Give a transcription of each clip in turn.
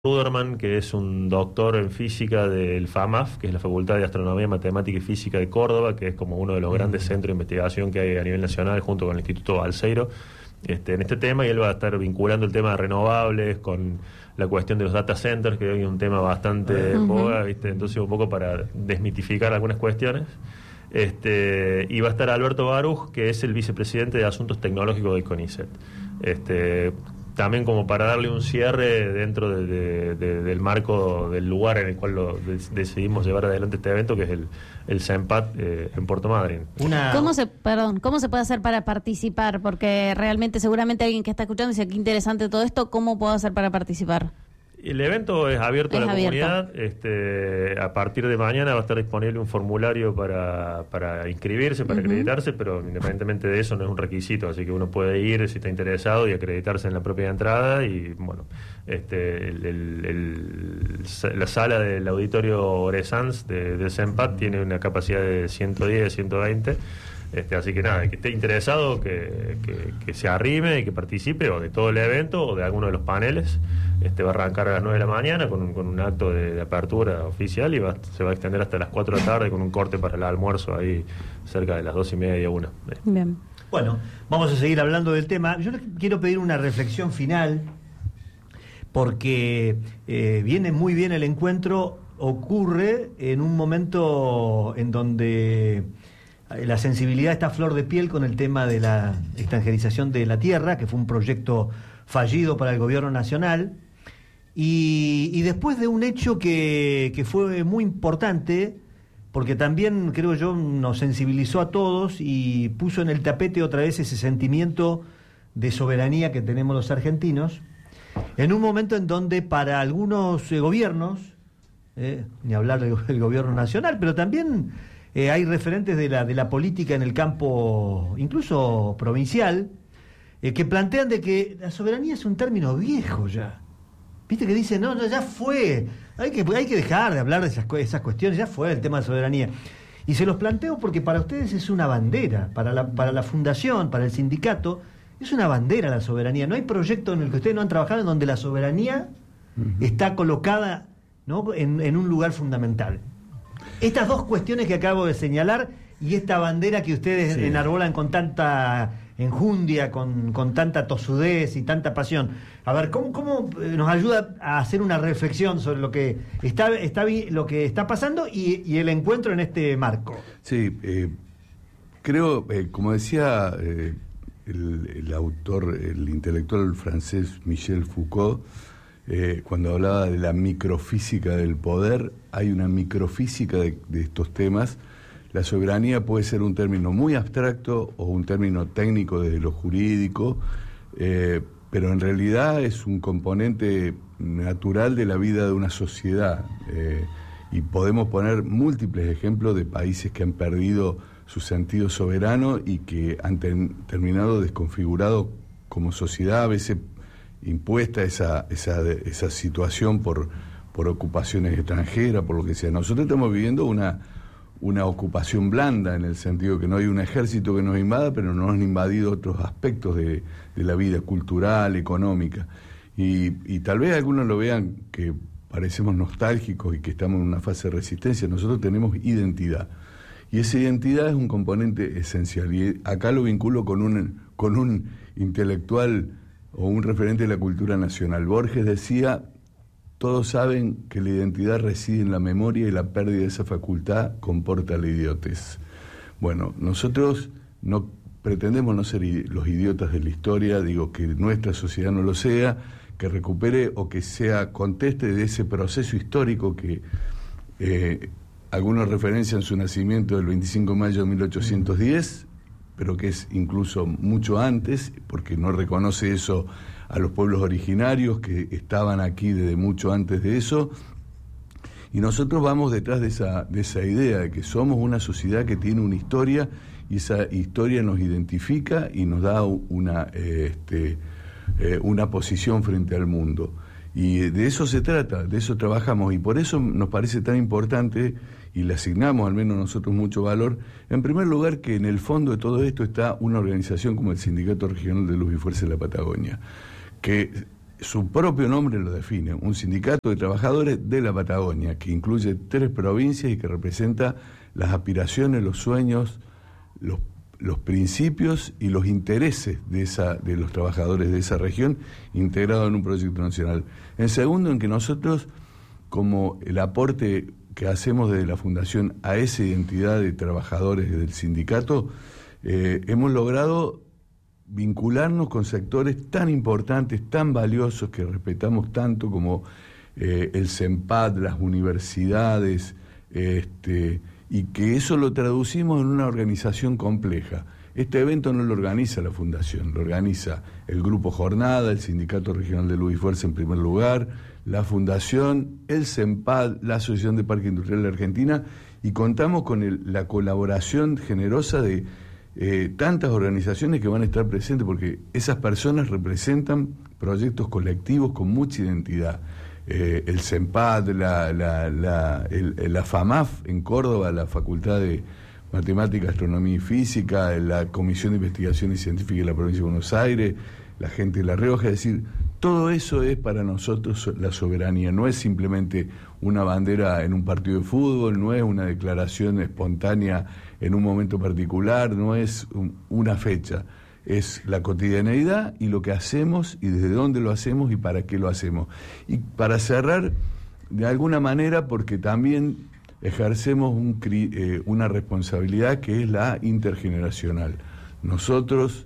Ruderman, que es un doctor en física del FAMAF, que es la Facultad de Astronomía, Matemática y Física de Córdoba, que es como uno de los grandes centros de investigación que hay a nivel nacional, junto con el Instituto Balseiro, en este tema, y él va a estar vinculando el tema de renovables con la cuestión de los data centers, que hoy es un tema bastante en boga, ¿viste? Entonces, un poco para desmitificar algunas cuestiones. Y va a estar Alberto Baruch, que es el vicepresidente de Asuntos Tecnológicos del CONICET. También como para darle un cierre dentro del marco del lugar en el cual decidimos llevar adelante este evento, que es el CENPAT en Puerto Madryn. ¿Cómo se puede hacer para participar? Porque realmente seguramente alguien que está escuchando dice que interesante todo esto, ¿cómo puedo hacer para participar? El evento es abierto a la comunidad. A partir de mañana va a estar disponible un formulario para inscribirse, para acreditarse, pero independientemente de eso no es un requisito, así que uno puede ir si está interesado y acreditarse en la propia entrada. Y bueno, la sala del auditorio Oresans de CENPAT tiene una capacidad de 110, 120. Así que nada, el que esté interesado que se arrime y que participe o de todo el evento o de alguno de los paneles. Va a arrancar a las 9 de la mañana con un acto de apertura oficial y se va a extender hasta las 4 de la tarde con un corte para el almuerzo ahí cerca de las 2:30, 1. Bien. Bueno, vamos a seguir hablando del tema. Yo les quiero pedir una reflexión final porque viene muy bien el encuentro, ocurre en un momento en donde la sensibilidad está a flor de piel con el tema de la extranjerización de la tierra, que fue un proyecto fallido para el gobierno nacional, y después de un hecho que fue muy importante, porque también, creo yo, nos sensibilizó a todos y puso en el tapete otra vez ese sentimiento de soberanía que tenemos los argentinos, en un momento en donde para algunos gobiernos, ni hablar del gobierno nacional, pero también hay referentes de la política en el campo, incluso provincial, que plantean de que la soberanía es un término viejo ya. Viste que dicen, no, ya fue, hay que dejar de hablar de esas cuestiones, ya fue el tema de soberanía. Y se los planteo porque para ustedes es una bandera, para la fundación, para el sindicato, es una bandera la soberanía. No hay proyecto en el que ustedes no han trabajado en donde la soberanía está colocada, ¿no?, en un lugar fundamental. Estas dos cuestiones que acabo de señalar y esta bandera que ustedes enarbolan con tanta enjundia, con tanta tosudez y tanta pasión. A ver, ¿cómo nos ayuda a hacer una reflexión sobre lo que está pasando y el encuentro en este marco? Sí, creo, como decía el autor, el intelectual francés Michel Foucault, cuando hablaba de la microfísica del poder, hay una microfísica de estos temas. La soberanía puede ser un término muy abstracto o un término técnico desde lo jurídico, pero en realidad es un componente natural de la vida de una sociedad. Y podemos poner múltiples ejemplos de países que han perdido su sentido soberano y que han terminado desconfigurados como sociedad, a veces impuesta esa situación por ocupaciones extranjeras, por lo que sea. Nosotros estamos viviendo una ocupación blanda, en el sentido que no hay un ejército que nos invada, pero nos han invadido otros aspectos de la vida cultural, económica. Y tal vez algunos lo vean que parecemos nostálgicos y que estamos en una fase de resistencia. Nosotros tenemos identidad. Y esa identidad es un componente esencial. Y acá lo vinculo con un intelectual o un referente de la cultura nacional. Borges decía: todos saben que la identidad reside en la memoria y la pérdida de esa facultad comporta la idiotez. Bueno, nosotros no pretendemos no ser los idiotas de la historia, digo que nuestra sociedad no lo sea, que recupere o que conteste de ese proceso histórico que algunos referencian su nacimiento del 25 de mayo de 1810, pero que es incluso mucho antes, porque no reconoce eso a los pueblos originarios que estaban aquí desde mucho antes de eso. Y nosotros vamos detrás de esa idea de que somos una sociedad que tiene una historia y esa historia nos identifica y nos da una posición frente al mundo. Y de eso se trata, de eso trabajamos, y por eso nos parece tan importante, y le asignamos al menos nosotros mucho valor, en primer lugar que en el fondo de todo esto está una organización como el Sindicato Regional de Luz y Fuerza de la Patagonia, que su propio nombre lo define, un sindicato de trabajadores de la Patagonia, que incluye 3 provincias y que representa las aspiraciones, los sueños, los principios y los intereses de los trabajadores de esa región, integrados en un proyecto nacional. En segundo, en que nosotros, como el aporte que hacemos desde la Fundación a esa identidad de trabajadores del sindicato, hemos logrado vincularnos con sectores tan importantes, tan valiosos, que respetamos tanto, como el CENPAD, las universidades, y que eso lo traducimos en una organización compleja. Este evento no lo organiza la Fundación, lo organiza el Grupo Jornada, el Sindicato Regional de Luz y Fuerza en primer lugar, la Fundación, el CENPAD, la Asociación de Parque Industrial de Argentina, y contamos con la colaboración generosa de tantas organizaciones que van a estar presentes, porque esas personas representan proyectos colectivos con mucha identidad. El CENPAD, la FAMAF en Córdoba, la Facultad de Matemática, Astronomía y Física, la Comisión de Investigaciones Científicas de la Provincia de Buenos Aires, la gente de La Rioja. Es decir, todo eso es para nosotros la soberanía. No es simplemente una bandera en un partido de fútbol, no es una declaración espontánea en un momento particular, no es una fecha. Es la cotidianeidad y lo que hacemos y desde dónde lo hacemos y para qué lo hacemos. Y para cerrar, de alguna manera, porque también ejercemos una responsabilidad que es la intergeneracional. Nosotros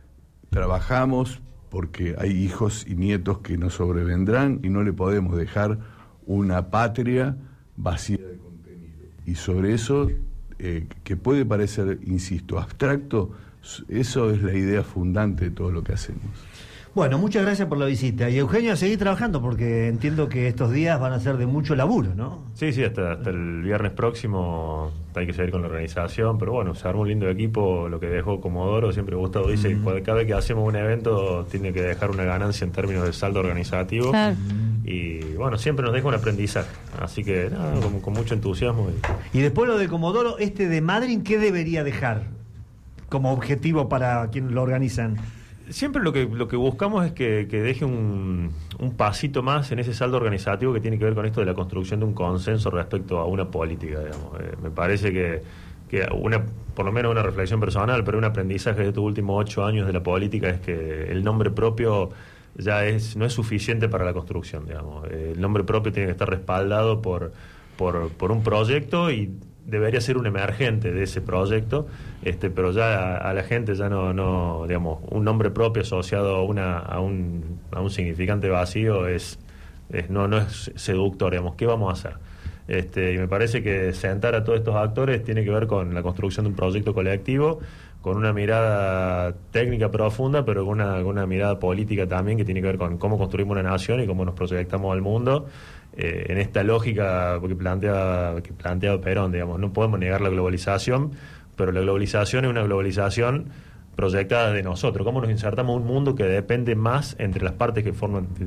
trabajamos porque hay hijos y nietos que nos sobrevendrán y no le podemos dejar una patria vacía de contenido. Y sobre eso, que puede parecer, insisto, abstracto, eso es la idea fundante de todo lo que hacemos. Bueno, muchas gracias por la visita. Y Eugenio, a seguir trabajando, porque entiendo que estos días van a ser de mucho laburo, ¿no? Sí, hasta el viernes próximo hay que seguir con la organización, pero bueno, se armó un lindo equipo. Lo que dejó Comodoro, siempre Gustavo dice que cada vez que hacemos un evento tiene que dejar una ganancia en términos de saldo organizativo. Claro. Y bueno, siempre nos deja un aprendizaje, así que nada, con mucho entusiasmo. Y después lo de Comodoro, de Madryn, ¿qué debería dejar como objetivo para quienes lo organizan? Siempre lo que buscamos es que deje un pasito más en ese saldo organizativo que tiene que ver con esto de la construcción de un consenso respecto a una política, digamos. Me parece que por lo menos una reflexión personal, pero un aprendizaje de estos últimos 8 años de la política es que el nombre propio ya no es suficiente para la construcción, digamos. El nombre propio tiene que estar respaldado por un proyecto y debería ser un emergente de ese proyecto, pero ya a la gente ya no digamos, un nombre propio asociado a un significante vacío no es seductor, digamos. ¿Qué vamos a hacer? Y me parece que sentar a todos estos actores tiene que ver con la construcción de un proyecto colectivo, con una mirada técnica profunda, pero con una mirada política también, que tiene que ver con cómo construimos una nación y cómo nos proyectamos al mundo, en esta lógica que planteaba Perón, digamos. No podemos negar la globalización, pero la globalización es una globalización proyectada de nosotros. ¿Cómo nos insertamos en un mundo que depende más entre las partes que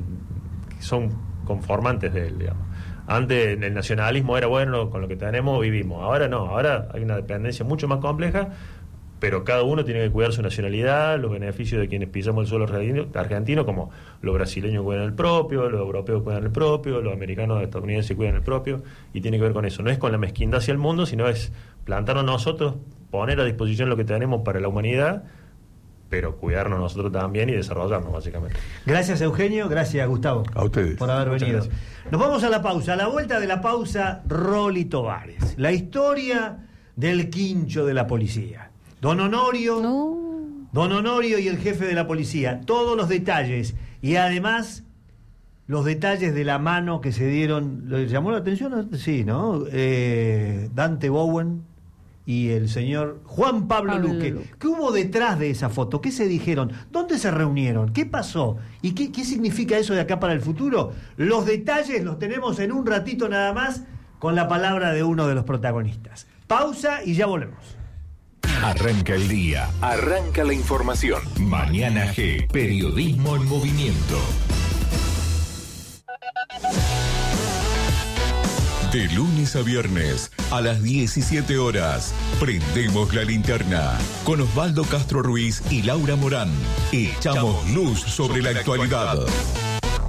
son conformantes de él, digamos? Antes el nacionalismo era bueno, con lo que tenemos vivimos. Ahora no, ahora hay una dependencia mucho más compleja, pero cada uno tiene que cuidar su nacionalidad, los beneficios de quienes pisamos el suelo argentino, como los brasileños cuidan el propio, los europeos cuidan el propio, los americanos estadounidenses cuidan el propio, y tiene que ver con eso. No es con la mezquindad hacia el mundo, sino es plantarnos nosotros, poner a disposición lo que tenemos para la humanidad, pero cuidarnos nosotros también y desarrollarnos, básicamente. Gracias, Eugenio. Gracias, Gustavo. A ustedes. Por haber venido. Gracias. Nos vamos a la pausa. A la vuelta de la pausa, Rolly Tovares. La historia del quincho de la policía. Don Honorio y el jefe de la policía. Todos los detalles. Y además, los detalles de la mano que se dieron. ¿Le llamó la atención? Sí, ¿no? Dante Bowen y el señor Juan Pablo Luque. ¿Qué hubo detrás de esa foto? ¿Qué se dijeron? ¿Dónde se reunieron? ¿Qué pasó? ¿Y qué significa eso de acá para el futuro? Los detalles los tenemos en un ratito nada más, con la palabra de uno de los protagonistas. Pausa y ya volvemos. Arranca el día, arranca la información. Mañana G, periodismo en movimiento. De lunes a viernes, a las 17 horas, prendemos la linterna con Osvaldo Castro Ruiz y Laura Morán. Echamos luz sobre la actualidad.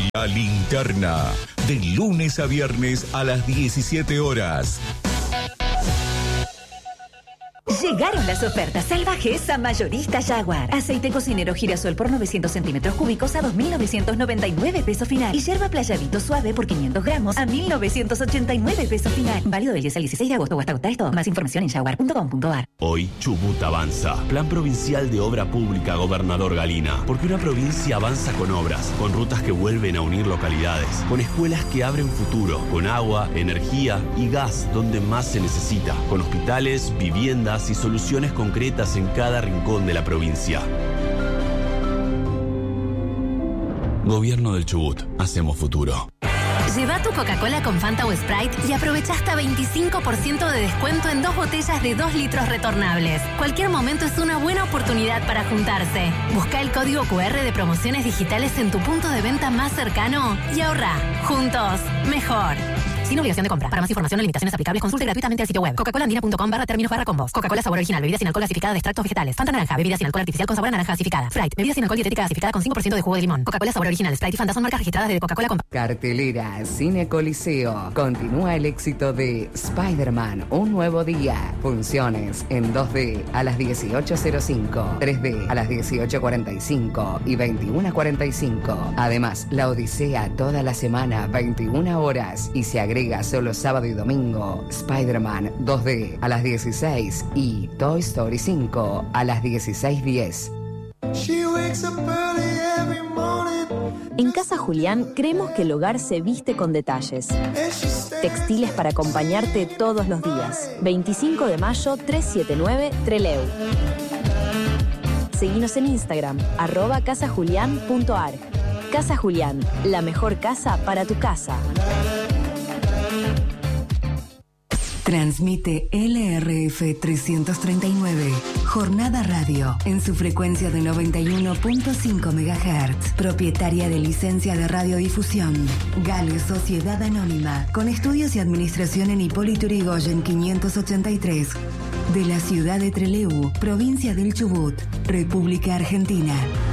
La Linterna, de lunes a viernes a las 17 horas. Llegaron las ofertas salvajes a Mayorista Jaguar. Aceite cocinero girasol por 900 centímetros cúbicos a 2.999 pesos final. Y yerba playadito suave por 500 gramos a 1.989 pesos final. Válido del 10 al 16 de agosto o hasta agotar esto. Más información en jaguar.com.ar. Hoy Chubut avanza. Plan Provincial de Obra Pública Gobernador Galina. Porque una provincia avanza con obras, con rutas que vuelven a unir localidades, con escuelas que abren futuro, con agua, energía y gas donde más se necesita, con hospitales, viviendas y soluciones concretas en cada rincón de la provincia. Gobierno del Chubut. Hacemos futuro. Lleva tu Coca-Cola con Fanta o Sprite y aprovecha hasta 25% de descuento en 2 botellas de 2 litros retornables. Cualquier momento es una buena oportunidad para juntarse. Busca el código QR de promociones digitales en tu punto de venta más cercano y ahorra. Juntos, mejor. Sin obligación de compra. Para más información o limitaciones aplicables, consulte gratuitamente el sitio web coca-cola-andina.com/términos/combos. Coca-Cola sabor original. Bebida sin alcohol gasificada de extractos vegetales. Fanta naranja. Bebida sin alcohol artificial con sabor a naranja gasificada. Sprite. Bebida sin alcohol dietética gasificada con 5% de jugo de limón. Coca-Cola sabor original. Sprite y Fanta son marcas registradas de Coca-Cola. Cartelera Cine Coliseo. Continúa el éxito de Spider-Man, un nuevo día. Funciones en 2D a las 18:05, 3D a las 18:45 y 21:45. Además, La Odisea toda la semana, 21 horas. Y se agrega solo sábado y domingo Spider-Man 2D a las 16 y Toy Story 5 a las 16:10. En Casa Julián creemos que el hogar se viste con detalles. Textiles para acompañarte todos los días. 25 de mayo 379 Trelew. Seguinos en Instagram @casajulian.ar. Casa Julián, la mejor casa para tu casa. Transmite LRF 339, Jornada Radio, en su frecuencia de 91.5 MHz, propietaria de licencia de radiodifusión. Gale Sociedad Anónima, con estudios y administración en Hipólito Yrigoyen 583, de la ciudad de Trelew, provincia del Chubut, República Argentina.